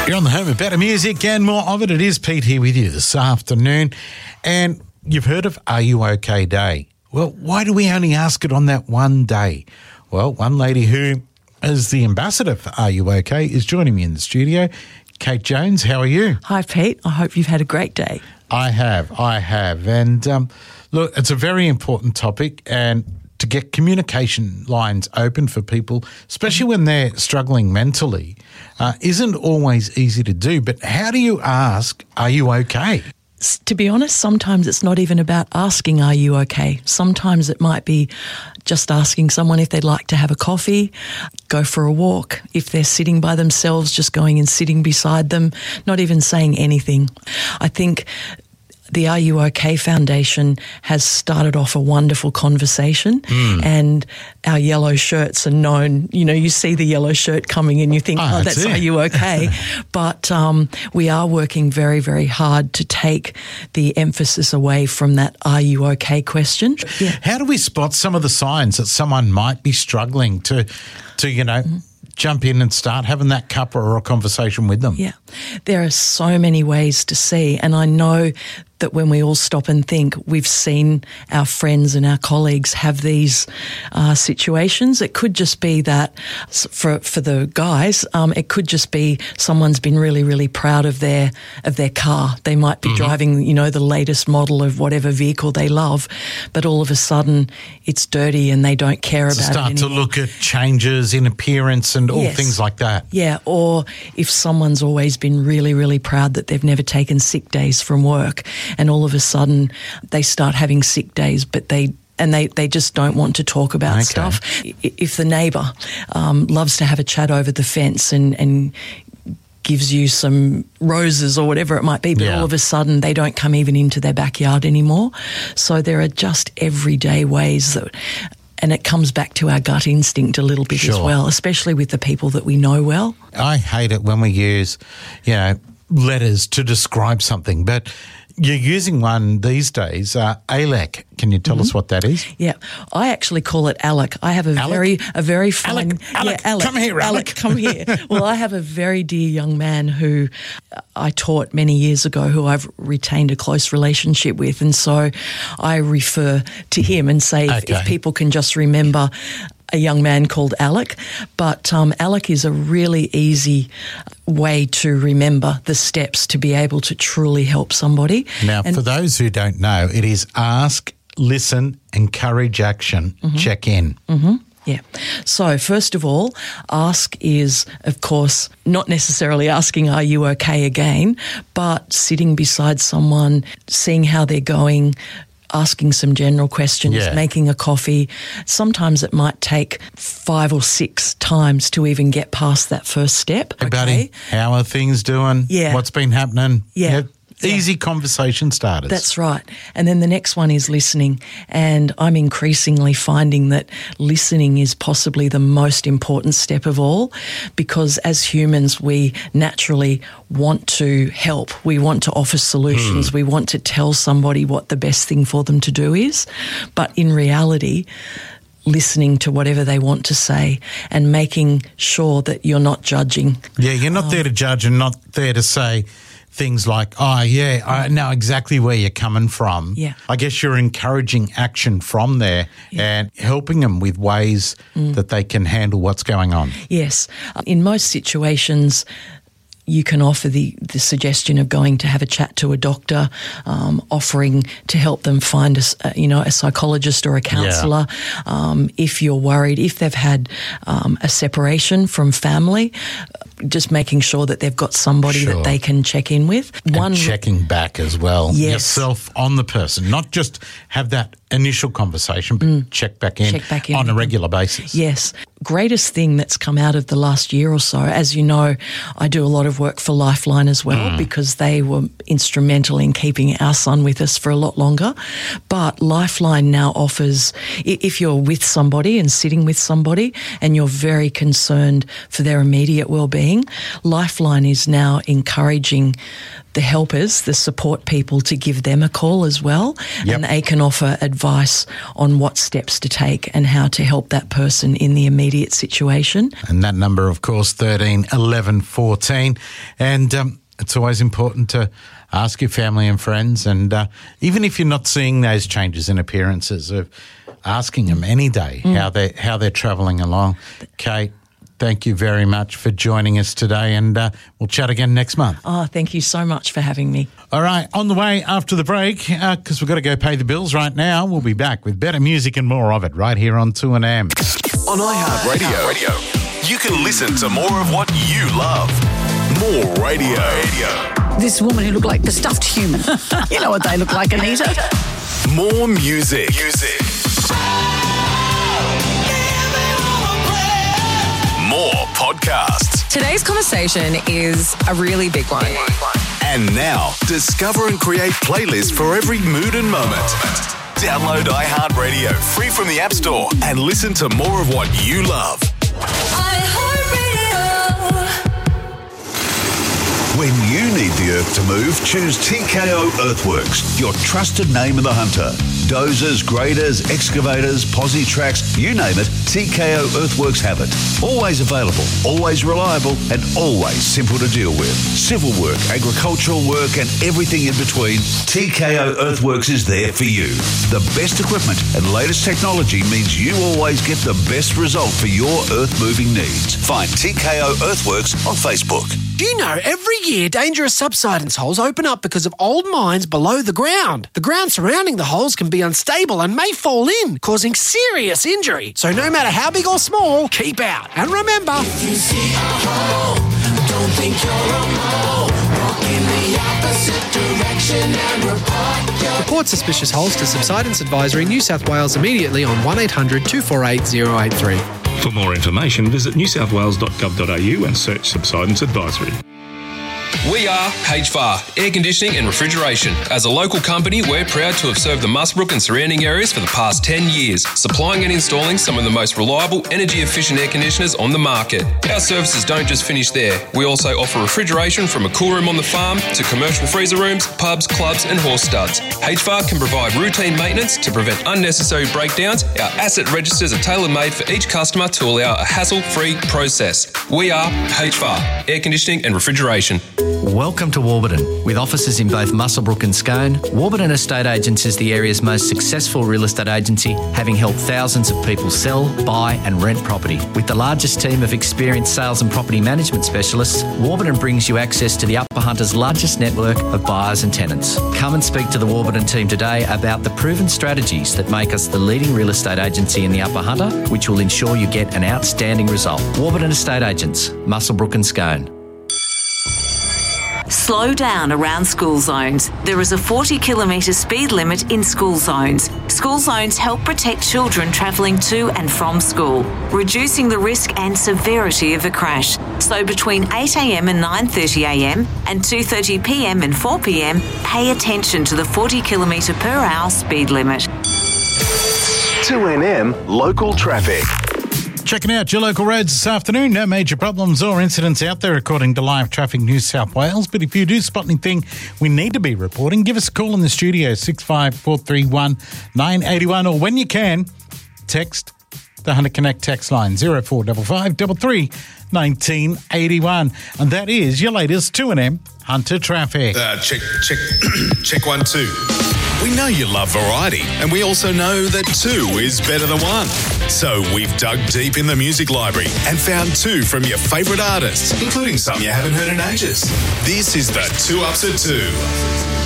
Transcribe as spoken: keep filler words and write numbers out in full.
You're on the home of better music and more of it. It is Pete here with you this afternoon. And you've heard of Are You OK Day? Well, why do we only ask it on that one day? Well, one lady who is the ambassador for Are You OK is joining me in the studio. Kate Jones, how are you? Hi, Pete. I hope you've had a great day. I have, I have. And um, look, it's a very important topic, and to get communication lines open for people, especially when they're struggling mentally, uh, isn't always easy to do. But how do you ask, are you okay? To be honest, sometimes it's not even about asking, are you okay? Sometimes it might be just asking someone if they'd like to have a coffee, go for a walk. If they're sitting by themselves, just going and sitting beside them, not even saying anything. I think the Are You OK Foundation has started off a wonderful conversation, mm. and our yellow shirts are known. You know, you see the yellow shirt coming and you think, oh, oh that's, that's Are You OK? But um, we are working very, very hard to take the emphasis away from that Are You OK question. Yeah. How do we spot some of the signs that someone might be struggling to, to you know, mm. jump in and start having that cuppa or a conversation with them? Yeah, there are so many ways to see, and I know that when we all stop and think, we've seen our friends and our colleagues have these uh, situations. It could just be that for for the guys, um, it could just be someone's been really, really proud of their of their car. They might be mm-hmm. driving, you know, the latest model of whatever vehicle they love, but all of a sudden it's dirty and they don't care so about start it anymore. To look at changes in appearance and all yes. things like that. Yeah, or if someone's always been really, really proud that they've never taken sick days from work, and all of a sudden they start having sick days, but they and they, they just don't want to talk about okay. stuff. If the neighbour um, loves to have a chat over the fence and, and gives you some roses or whatever it might be, but yeah. all of a sudden they don't come even into their backyard anymore. So there are just everyday ways that... And it comes back to our gut instinct a little bit sure. as well, especially with the people that we know well. I hate it when we use, you know, letters to describe something, but you're using one these days, uh, A L E C. Can you tell mm-hmm. us what that is? Yeah, I actually call it Alec. I have a Alec? very, a very fine... Alec, Alec, yeah, Alec, come here, Alec. Alec, come here. Well, I have a very dear young man who I taught many years ago, who I've retained a close relationship with, and so I refer to him and say if, okay. if people can just remember a young man called Alec. But um, Alec is a really easy way to remember the steps to be able to truly help somebody. Now, and for those who don't know, it is ask, listen, encourage action, mm-hmm. check in. Mm-hmm. Yeah. So first of all, ask is, of course, not necessarily asking, are you okay again, but sitting beside someone, seeing how they're going, asking some general questions, yeah. making a coffee. Sometimes it might take five or six times to even get past that first step. Hey, okay? buddy, how are things doing? Yeah. What's been happening? Yeah. yeah. Easy yeah. conversation starters. That's right. And then the next one is listening. And I'm increasingly finding that listening is possibly the most important step of all, because as humans, we naturally want to help. We want to offer solutions. Mm. We want to tell somebody what the best thing for them to do is. But in reality, listening to whatever they want to say and making sure that you're not judging. Yeah, you're not um, there to judge and not there to say things like, oh, yeah, I know exactly where you're coming from. Yeah. I guess you're encouraging action from there yeah. and helping them with ways mm. that they can handle what's going on. Yes. In most situations, you can offer the, the suggestion of going to have a chat to a doctor, um, offering to help them find a, you know, a psychologist or a counsellor. Yeah. Um, if you're worried, if they've had um, a separation from family, just making sure that they've got somebody sure. that they can check in with. And One, checking back as well. Yes. Yourself on the person, not just have that initial conversation, but mm. check back in, check back in on a regular basis. Yes. Greatest thing that's come out of the last year or so, as you know, I do a lot of work for Lifeline as well mm. because they were instrumental in keeping our son with us for a lot longer. But Lifeline now offers, if you're with somebody and sitting with somebody and you're very concerned for their immediate well-being, Lifeline is now encouraging the helpers, the support people, to give them a call as well. Yep. And they can offer advice on what steps to take and how to help that person in the immediate situation. And that number, of course, thirteen eleven fourteen. And um, it's always important to ask your family and friends. And uh, even if you're not seeing those changes in appearances, of asking them any day mm. how, they, how they're travelling along. Kate, thank you very much for joining us today, and uh, we'll chat again next month. Oh, thank you so much for having me. All right, on the way after the break, because uh, we've got to go pay the bills right now, we'll be back with better music and more of it right here on two N M. On iHeartRadio, Radio, you can listen to more of what you love. More radio. radio. This woman who looked like a stuffed human. You know what they look like, Anita. More music. Music. More podcasts. Today's conversation is a really big one. And now, discover and create playlists for every mood and moment. Download iHeartRadio free from the App Store and listen to more of what you love. When you need the earth to move, choose T K O Earthworks, your trusted name in the hunter. Dozers, graders, excavators, posi tracks, you name it, T K O Earthworks have it. Always available, always reliable, and always simple to deal with. Civil work, agricultural work, and everything in between, T K O Earthworks is there for you. The best equipment and latest technology means you always get the best result for your earth-moving needs. Find T K O Earthworks on Facebook. Do you know, every year dangerous subsidence holes open up because of old mines below the ground. The ground surrounding the holes can be unstable and may fall in, causing serious injury. So no matter how big or small, keep out. And remember, if you see a hole, don't think you're a mole. Walk in the opposite direction and report your... Report suspicious holes to Subsidence Advisory New South Wales immediately on one eight hundred two four eight zero eight three. For more information, visit new south wales dot gov dot a u and search Subsidence Advisory. We are H V A R, Air Conditioning and Refrigeration. As a local company, we're proud to have served the Muswellbrook and surrounding areas for the past ten years, supplying and installing some of the most reliable, energy-efficient air conditioners on the market. Our services don't just finish there. We also offer refrigeration from a cool room on the farm to commercial freezer rooms, pubs, clubs and horse studs. H V A R can provide routine maintenance to prevent unnecessary breakdowns. Our asset registers are tailor-made for each customer to allow a hassle-free process. We are H V A R, Air Conditioning and Refrigeration. Welcome to Warburton. With offices in both Muswellbrook and Scone, Warburton Estate Agents is the area's most successful real estate agency, having helped thousands of people sell, buy and rent property. With the largest team of experienced sales and property management specialists, Warburton brings you access to the Upper Hunter's largest network of buyers and tenants. Come and speak to the Warburton team today about the proven strategies that make us the leading real estate agency in the Upper Hunter, which will ensure you get an outstanding result. Warburton Estate Agents, Muswellbrook and Scone. Slow down around school zones. There is a forty kilometre speed limit in school zones. School zones help protect children travelling to and from school, reducing the risk and severity of a crash. So between eight a m and nine thirty a m and two thirty p m and four p m, pay attention to the forty kilometre per hour speed limit. two N M Local Traffic. Checking out your local roads this afternoon. No major problems or incidents out there according to Live Traffic New South Wales. But if you do spot anything we need to be reporting, give us a call in the studio, six five four three one nine eight one, or when you can, text the Hunter Connect text line zero four five five three three nineteen eighty-one. And that is your latest two N M Hunter Traffic. Uh, check, check, check one, two. We know you love variety, and we also know that two is better than one. So we've dug deep in the music library and found two from your favourite artists, including some you haven't heard in ages. This is the Two Ups at Two.